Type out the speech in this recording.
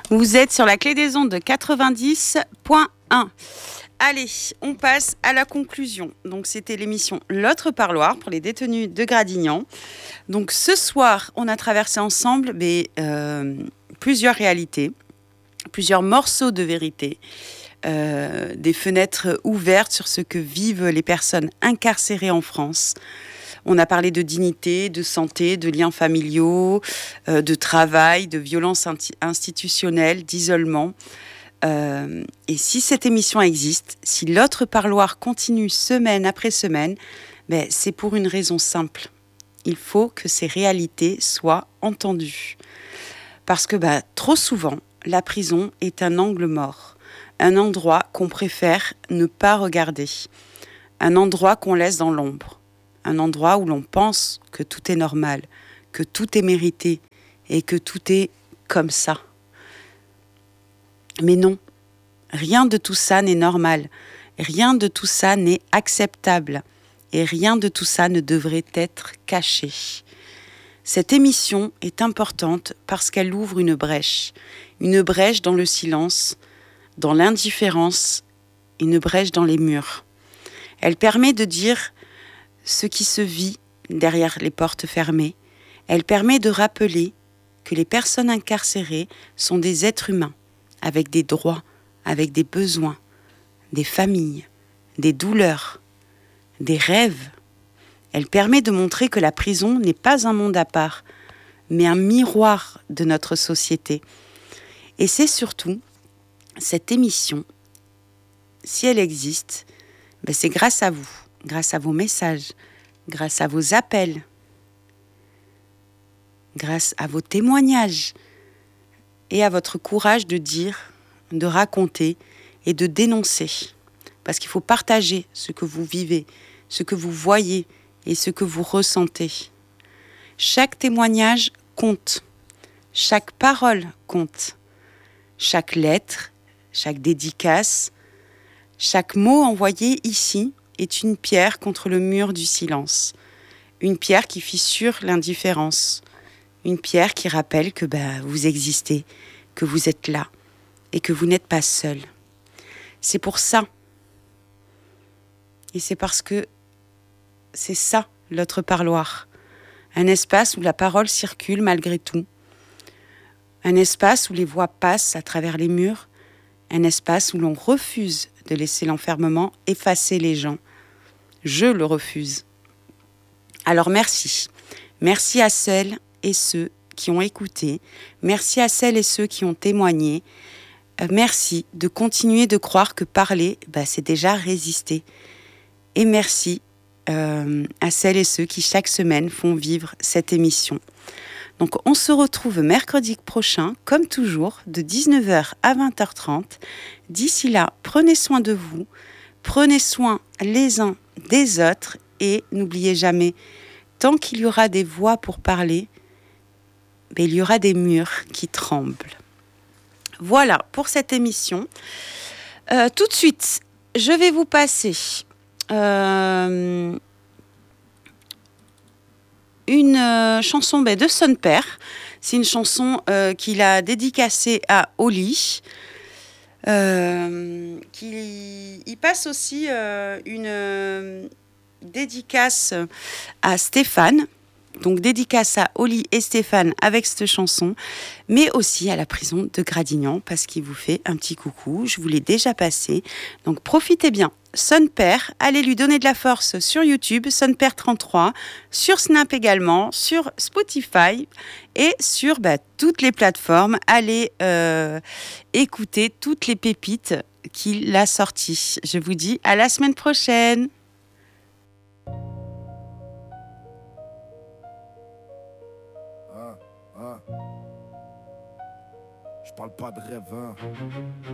Vous êtes sur la clé des ondes de 90.1. Allez, on passe à la conclusion. Donc, c'était l'émission L'autre parloir pour les détenus de Gradignan. Donc, ce soir, on a traversé ensemble plusieurs réalités, plusieurs morceaux de vérité, des fenêtres ouvertes sur ce que vivent les personnes incarcérées en France. On a parlé de dignité, de santé, de liens familiaux, de travail, de violence institutionnelle, d'isolement. Et si cette émission existe, si l'autre parloir continue semaine après semaine, c'est pour une raison simple. Il faut que ces réalités soient entendues. Parce que trop souvent, la prison est un angle mort, un endroit qu'on préfère ne pas regarder, un endroit qu'on laisse dans l'ombre. Un endroit où l'on pense que tout est normal, que tout est mérité et que tout est comme ça. Mais non, rien de tout ça n'est normal, rien de tout ça n'est acceptable et rien de tout ça ne devrait être caché. Cette émission est importante parce qu'elle ouvre une brèche dans le silence, dans l'indifférence, une brèche dans les murs. Elle permet de dire ce qui se vit derrière les portes fermées. Elle permet de rappeler que les personnes incarcérées sont des êtres humains, avec des droits, avec des besoins, des familles, des douleurs, des rêves. Elle permet de montrer que la prison n'est pas un monde à part, mais un miroir de notre société. Et c'est surtout cette émission, si elle existe, c'est grâce à vous. Grâce à vos messages, grâce à vos appels, grâce à vos témoignages et à votre courage de dire, de raconter et de dénoncer. Parce qu'il faut partager ce que vous vivez, ce que vous voyez et ce que vous ressentez. Chaque témoignage compte, chaque parole compte, chaque lettre, chaque dédicace, chaque mot envoyé ici est une pierre contre le mur du silence. Une pierre qui fissure l'indifférence. Une pierre qui rappelle que vous existez, que vous êtes là et que vous n'êtes pas seul. C'est pour ça. Et c'est parce que c'est ça, l'autre parloir. Un espace où la parole circule malgré tout. Un espace où les voix passent à travers les murs. Un espace où l'on refuse de laisser l'enfermement effacer les gens. Je le refuse. Alors merci. Merci à celles et ceux qui ont écouté. Merci à celles et ceux qui ont témoigné. Merci de continuer de croire que parler, c'est déjà résister. Et merci à celles et ceux qui chaque semaine font vivre cette émission. Donc on se retrouve mercredi prochain, comme toujours, de 19h à 20h30. D'ici là, prenez soin de vous. Prenez soin les uns des autres et n'oubliez jamais, tant qu'il y aura des voix pour parler, il y aura des murs qui tremblent. Voilà pour cette émission. Tout de suite, je vais vous passer une chanson de Son Père. C'est une chanson qu'il a dédicacée à Oli. Il passe aussi une dédicace à Stéphane, donc dédicace à Oli et Stéphane avec cette chanson, mais aussi à la prison de Gradignan parce qu'il vous fait un petit coucou, je vous l'ai déjà passé, donc profitez bien. Son Père, allez lui donner de la force sur YouTube, Son Père 33, sur Snap également, sur Spotify et sur toutes les plateformes. Allez écouter toutes les pépites qu'il a sorties. Je vous dis à la semaine prochaine. Je parle pas de rêve, hein.